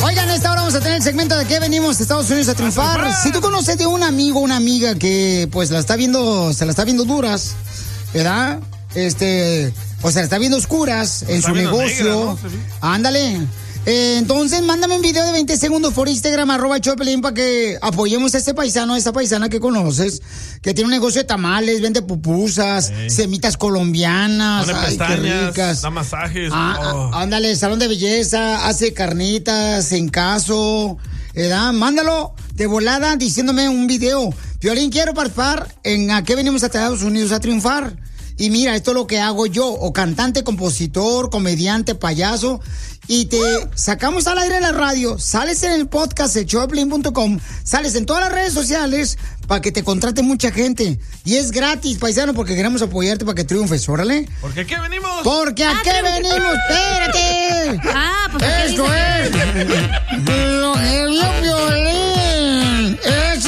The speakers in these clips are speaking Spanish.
Oigan, esta hora vamos a tener el segmento de qué venimos a Estados Unidos a triunfar. Si tú conoces de un amigo o una amiga que pues se la está viendo duras, ¿verdad? O sea, la está viendo oscuras en su negocio. Negra, ¿no? Ándale. Entonces, mándame un video de 20 segundos por Instagram, @Choplin, para que apoyemos a este paisano, a esta paisana que conoces, que tiene un negocio de tamales, vende pupusas, semitas colombianas, pone pestañas, qué ricas. Da masajes. Ándale, salón de belleza, hace carnitas en caso, ¿verdad? Mándalo de volada diciéndome un video. Piolín, quiero participar en ¿a qué venimos a Estados Unidos a triunfar? Y mira, esto es lo que hago yo, o cantante, compositor, comediante, payaso, y te sacamos al aire en la radio, sales en el podcast de Choplin.com, sales en todas las redes sociales para que te contrate mucha gente. Y es gratis, paisano, porque queremos apoyarte para que triunfes, órale. ¿Porque a qué venimos? Porque a qué venimos, espérate. Pues esto es lo que vio Piolín. Es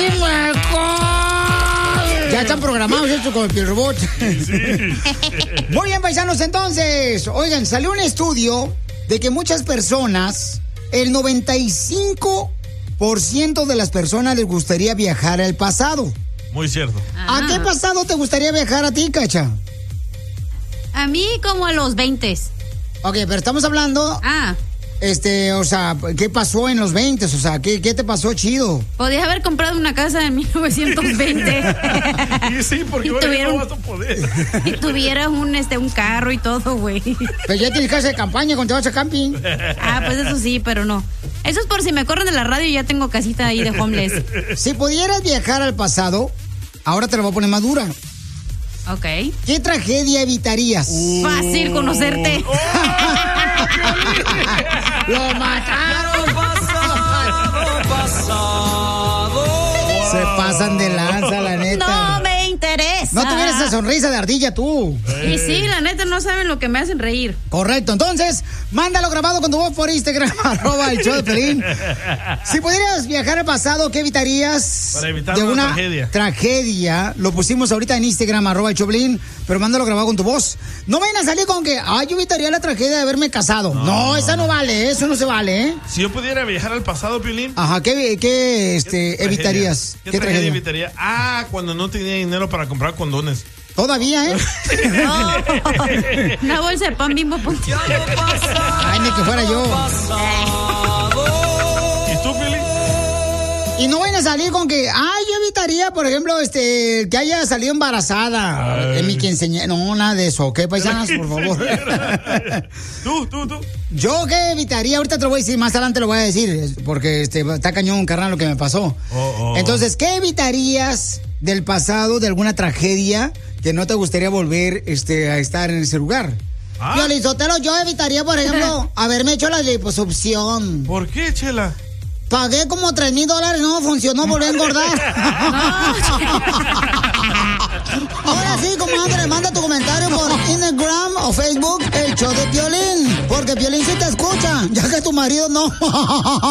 ya están programados esto con el robot. Sí. Muy bien, paisanos, entonces. Oigan, salió un estudio de que muchas personas, el 95% de las personas les gustaría viajar al pasado. Muy cierto. ¿A qué pasado te gustaría viajar a ti, Cacha? A mí como a los 20. Ok, pero estamos hablando... o sea, ¿qué pasó en los 20? O sea, ¿qué te pasó chido? Podías haber comprado una casa en 1920. Y sí, porque ahora no vas a poder. Y tuvieras un carro y todo, güey. Pero ya tienes casa de campaña cuando te vas a camping. Pues eso sí, pero no. Eso es por si me corren de la radio y ya tengo casita ahí de homeless. Si pudieras viajar al pasado, ahora te lo voy a poner más dura. Ok. ¿Qué tragedia evitarías? Fácil conocerte. ¡Lo mataron! Pasado. Se pasan de lanza, la neta. No me interesa. No tuvieras esa sonrisa de ardilla tú. Y sí, la neta, no saben lo que me hacen reír. Correcto, entonces, mándalo grabado con tu voz por Instagram, @el show de Piolín. Si pudieras viajar al pasado, ¿qué evitarías? Para evitar de una tragedia. Lo pusimos ahorita en Instagram, @el Choplin, pero mándalo grabado con tu voz. No vayan a salir con que, yo evitaría la tragedia de haberme casado. No, esa no vale, eso no se vale, ¿eh? Si yo pudiera viajar al pasado, Piolín. Ajá, ¿qué evitarías? ¿Qué tragedia evitaría? Cuando no tenía dinero para comprar condones. Todavía, ¿eh? No. Una bolsa de pan Bimbo. Ay, ni que fuera yo. ¿Y tú, Piolín? Y no vayan a salir con que, yo evitaría, por ejemplo, que haya salido embarazada. En mi quinceañera. No, nada de eso, ¿ok, paisanas? Por favor. Tú. Yo qué evitaría, ahorita te lo voy a decir, más adelante lo voy a decir, porque está cañón, carnal, lo que me pasó. Entonces, ¿qué evitarías del pasado, de alguna tragedia que no te gustaría volver a estar en ese lugar? Piolín Sotelo, yo evitaría, por ejemplo, haberme hecho la liposucción. ¿Por qué, Chela? Pagué como $3,000, no funcionó, volví a engordar. Ahora sí, comadre, manda tu comentario por Instagram o Facebook, el show de Piolín, porque Piolín sí te escucha, ya que tu marido no.